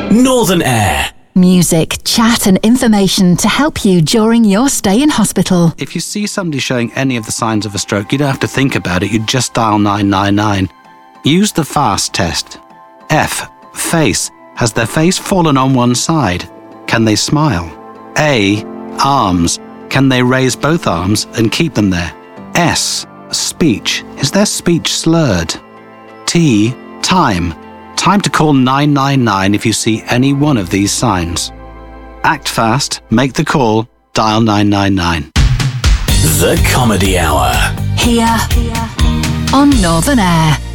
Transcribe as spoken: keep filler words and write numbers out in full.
Northern Air. Music, chat and information to help you during your stay in hospital. If you see somebody showing any of the signs of a stroke, you don't have to think about it, you just dial nine nine nine. Use the FAST test. F. Face. Has their face fallen on one side? Can they smile? A. Arms. Can they raise both arms and keep them there? S. Speech. Is their speech slurred? T. Time. Time to call nine nine nine if you see any one of these signs. Act fast, make the call, dial nine nine nine. The Comedy Hour. Here on Northern Air.